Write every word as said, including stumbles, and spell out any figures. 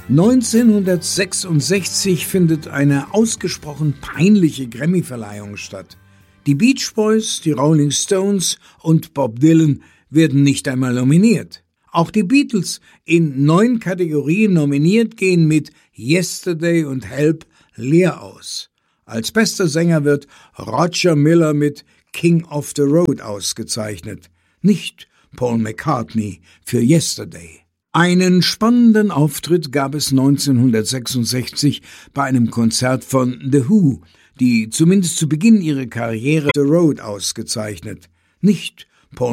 neunzehnhundertsechsundsechzig findet eine ausgesprochen peinliche Grammy-Verleihung statt. Die Beach Boys, die Rolling Stones und Bob Dylan werden nicht einmal nominiert. Auch die Beatles, in neun Kategorien nominiert, gehen mit Yesterday und Help leer aus. Als bester Sänger wird Roger Miller mit King of the Road ausgezeichnet, nicht Paul McCartney für Yesterday. Einen spannenden Auftritt gab es neunzehnhundertsechsundsechzig bei einem Konzert von The Who, die zumindest zu Beginn ihrer Karriere The Road ausgezeichnet, nicht